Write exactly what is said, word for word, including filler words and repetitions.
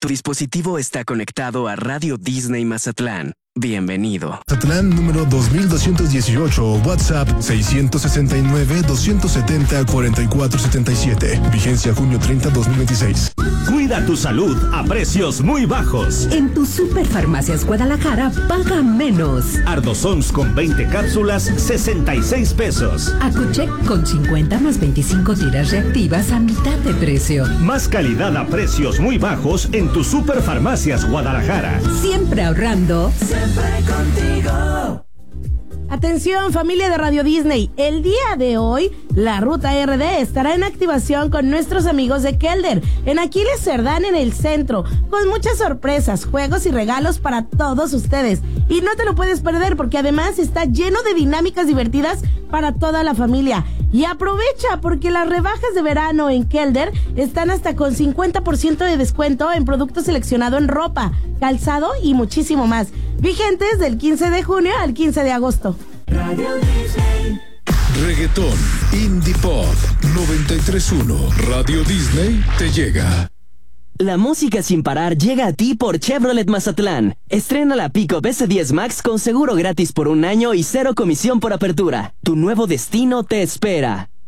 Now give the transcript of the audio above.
Tu dispositivo está conectado a Radio Disney Mazatlán. Bienvenido. Mazatlán número dos mil doscientos dieciocho, WhatsApp seiscientos sesenta y nueve, doscientos setenta, cuarenta y cuatro setenta y siete. Vigencia junio treinta, dos mil veintiséis. Cuida tu salud a precios muy bajos. En tu Superfarmacias Guadalajara paga menos. Ardosons con veinte cápsulas, sesenta y seis pesos. Acucheck con cincuenta más veinticinco tiras reactivas a mitad de precio. Más calidad a precios muy bajos en tu Superfarmacias Guadalajara. Siempre ahorrando. Siempre contigo. Atención, familia de Radio Disney, el día de hoy la Ruta R D estará en activación con nuestros amigos de Kelder en Aquiles Cerdán en el centro, con muchas sorpresas, juegos y regalos para todos ustedes. Y no te lo puedes perder porque además está lleno de dinámicas divertidas para toda la familia. Y aprovecha porque las rebajas de verano en Kelder están hasta con cincuenta por ciento de descuento en productos seleccionados en ropa, calzado y muchísimo más. Vigentes del quince de junio al quince de agosto. Radio Disney. Reggaetón, Indie Pop, noventa y tres punto uno. Radio Disney te llega. La música sin parar llega a ti por Chevrolet Mazatlán. Estrena la Pickup S diez Max con seguro gratis por un año y cero comisión por apertura. Tu nuevo destino te espera.